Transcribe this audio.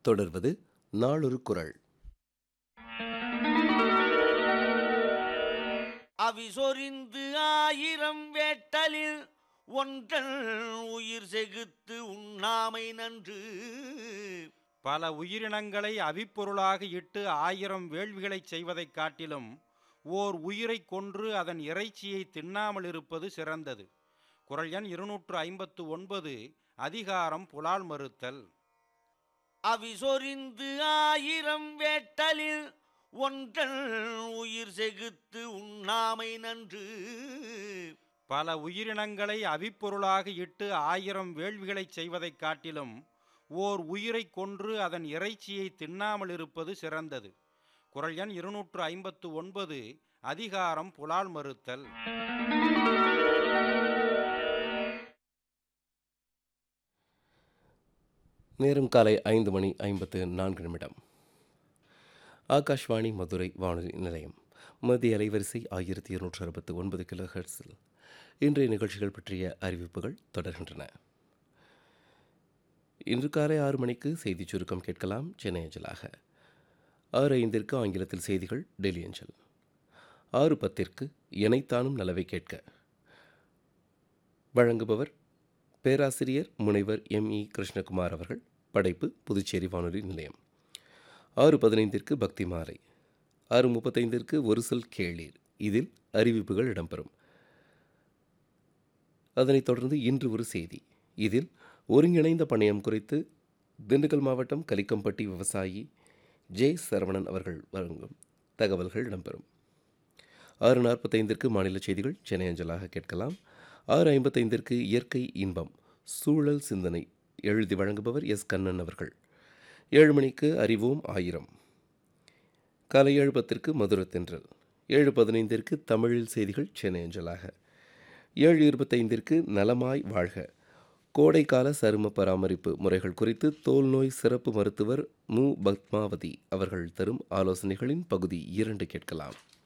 தொடர்வது நாளொரு குறள். அவிசொரிந்து ஆயிரம் வேட்டலில் ஒன்றன் உயிர் செகுத்து உண்ணாமை நன்று. பல உயிரினங்களை அவிப்பொருளாக இட்டு 1000 வேள்விகளைச் செய்வதைக் காட்டிலும் ஓர் உயிரைக் கொன்று அதன் இறைச்சியை தின்னாமல் இருப்பது சிறந்தது. குறள் எண் 259. அதிகாரம் புலால் மறுத்தல். அவிசொரிந்து ஆயிரம் வேட்டலில் ஒன்றன் உயிர் செகுத்து உண்ணாமை நன்று. பல உயிரினங்களை அவிப்பொருளாக இட்டு 1000 வேள்விகளைச் செய்வதைக் காட்டிலும் ஓர் உயிரைக் கொன்று அதன் இறைச்சியை தின்னாமல் இருப்பது சிறந்தது. குறள் எண் 259. அதிகாரம் புலால் மறுத்தல். நேரம் காலை 5:54. ஆகாஷ்வாணி மதுரை வானொலி நிலையம். மத்திய அலைவரிசை 1269 கிலோஹெர்ட்ஸில் இன்றைய நிகழ்ச்சிகள் பற்றிய அறிவிப்புகள் தொடர்கின்றன. இன்று காலை 6 மணிக்கு செய்திச் சுருக்கம் கேட்கலாம், சென்னை அஞ்சலாக. 6:05 ஆங்கிலத்தில் செய்திகள், டெல்லி அஞ்சல். 6:10 இணைத்தானும் நலவை கேட்க. வழங்குபவர் பேராசிரியர் முனைவர் M.E. கிருஷ்ணகுமார் அவர்கள். படைப்பு புதுச்சேரி வானொலி நிலையம். 6:15 பக்தி மாலை. 6:35 ஒரு சொல் கேளீர். இதில் அறிவிப்புகள் இடம்பெறும். அதனைத் தொடர்ந்து இன்று ஒரு செய்தி. இதில் ஒருங்கிணைந்த பண்ணையம் குறித்து திண்டுக்கல் மாவட்டம் கலிக்கம்பட்டி விவசாயி ஜே. சரவணன் அவர்கள் வழங்கும் தகவல்கள் இடம்பெறும். 6:45 மாநில செய்திகள், சென்னை அஞ்சலாக கேட்கலாம். 6:55 இயற்கை இன்பம் சூழல் சிந்தனை எழுதி வழங்குபவர் எஸ். கண்ணன் அவர்கள். 7 மணிக்கு அறிவோம் ஆயிரம். காலை 7:10 மதுரத்தென்றல். 7:15 தமிழில் செய்திகள், சென்னை அஞ்சலாக. 7:25 நலமாய் வாழ்க கோடைக்கால சரும பராமரிப்பு முறைகள் குறித்து தோல் நோய் சிறப்பு மருத்துவர் மு. பத்மாவதி அவர்கள் தரும் ஆலோசனைகளின் பகுதி 2 கேட்கலாம்.